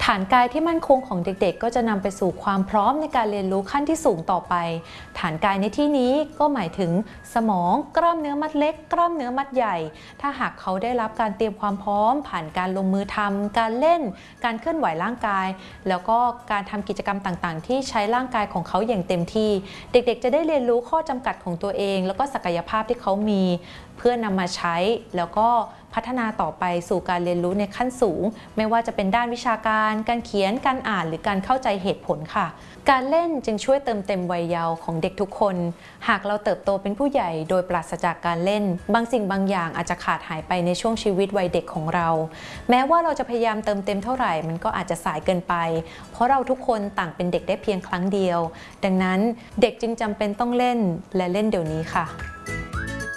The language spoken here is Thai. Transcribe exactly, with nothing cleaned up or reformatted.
านกายที่มั่นคงของเด็กๆก็จะนำไปสู่ความพร้อมในการเรียนรู้ขั้นที่สูงต่อไปฐานกายในที่นี้ก็หมายถึงสมองกล้ามเนื้อมัดเล็กกล้ามเนื้อมัดใหญ่ถ้าหากเขาได้รับการเตรียมความพร้อมผ่านการลงมือทำการเล่นการเคลื่อนไหวร่างกายแล้วก็การทำกิจกรรมต่างๆที่ใช้ร่างกายของเขาอย่างเต็มที่เด็กๆจะได้เรียนรู้ข้อจำกัดของตัวเองแล้วก็ศักยภาพที่เขามีเพื่อนำมาใช้แล้วก็พัฒนาต่อไปสู่การเรียนรู้ในขั้นสูงไม่ว่าจะเป็นด้านวิชาการการเขียนการอ่านหรือการเข้าใจเหตุผลค่ะการเล่นจึงช่วยเติมเต็มวัยเยาว์ของเด็กทุกคนหากเราเติบโตเป็นผู้ใหญ่โดยปราศจากการเล่นบางสิ่งบางอย่างอาจจะขาดหายไปในช่วงชีวิตวัยเด็กของเราแม้ว่าเราจะพยายามเติมเต็มเท่าไหร่มันก็อาจจะสายเกินไปเพราะเราทุกคนต่างเป็นเด็กได้เพียงครั้งเดียวดังนั้นเด็กจึงจำเป็นต้องเล่นและเล่นเดี๋ยวนี้ค่ะ